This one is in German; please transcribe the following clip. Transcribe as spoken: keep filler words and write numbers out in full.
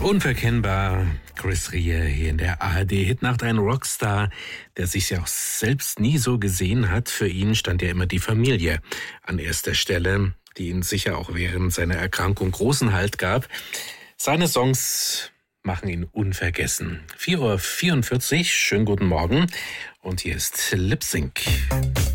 Unverkennbar, Chris Rea hier in der A R D-Hitnacht, ein Rockstar, der sich ja auch selbst nie so gesehen hat. Für ihn stand ja immer die Familie an erster Stelle, die ihm sicher auch während seiner Erkrankung großen Halt gab. Seine Songs machen ihn unvergessen. vier Uhr vierundvierzig, schönen guten Morgen und hier ist Lip Sync.